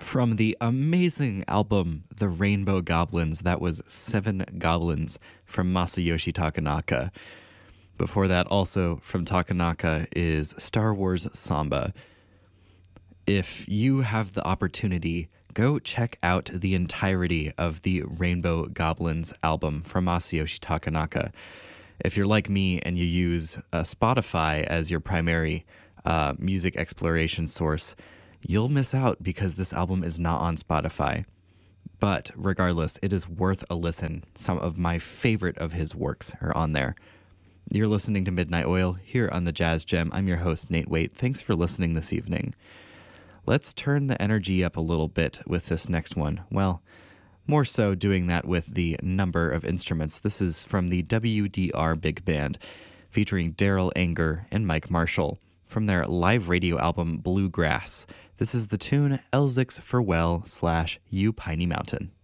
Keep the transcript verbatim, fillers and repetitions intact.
From the amazing album The Rainbow Goblins, that was Seven Goblins from Masayoshi Takanaka. Before that, also from Takanaka, is Star Wars Samba. If you have the opportunity, go check out the entirety of the Rainbow Goblins album from Masayoshi Takanaka. If you're like me and you use uh, Spotify as your primary uh, music exploration source, you'll miss out because this album is not on Spotify. But regardless, it is worth a listen. Some of my favorite of his works are on there. You're listening to Midnight Oil here on the Jazz Gem. I'm your host, Nate Waite. Thanks for listening this evening. Let's turn the energy up a little bit with this next one. Well, more so doing that with the number of instruments. This is from the W D R Big Band, featuring Daryl Anger and Mike Marshall, from their live radio album Bluegrass. This is the tune Elzic's Farewell slash You Piney Mountain.